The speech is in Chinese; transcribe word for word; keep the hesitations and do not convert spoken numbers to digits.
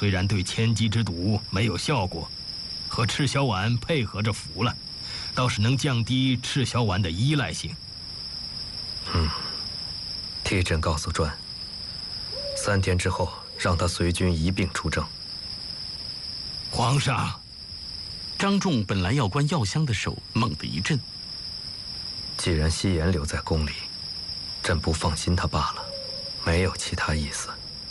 虽然对千机之毒没有效果，和赤小丸配合着服了，倒是能降低赤小丸的依赖性。 嗯，替朕告诉传，三天之后让他随军一并出征。 皇上， 张仲本来要关药箱的手猛地一震。 既然西颜留在宫里，朕不放心他罢了，没有其他意思。